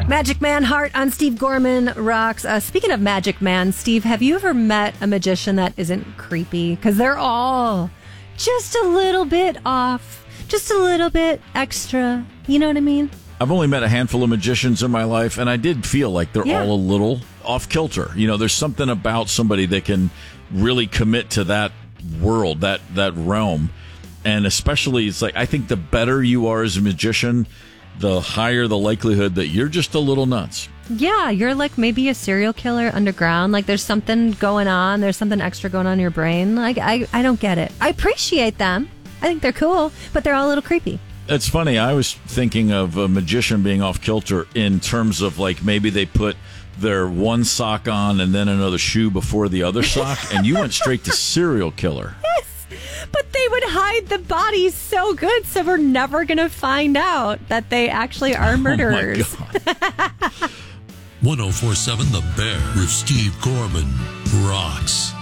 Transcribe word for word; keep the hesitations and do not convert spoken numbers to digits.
Magic Man Heart on Steve Gorman rocks. Uh, speaking of Magic Man, Steve, have you ever met a magician that isn't creepy? Because they're all just a little bit off, just a little bit extra. You know what I mean? I've only met a handful of magicians in my life, and I did feel like they're Yeah. all a little off kilter. You know, there's something about somebody that can really commit to that world, that that realm. And especially, it's like, I think the better you are as a magician, the higher the likelihood that you're just a little nuts. Yeah, you're like maybe a serial killer underground. Like there's something going on. There's something extra going on in your brain. Like I, I don't get it. I appreciate them. I think they're cool, but they're all a little creepy. It's funny. I was thinking of a magician being off kilter in terms of like maybe they put their one sock on and then another shoe before the other sock, and you went straight to serial killer. But they would hide the bodies so good, so we're never going to find out that they actually are murderers. Oh my God. one oh four point seven The Bear with Steve Gorman rocks.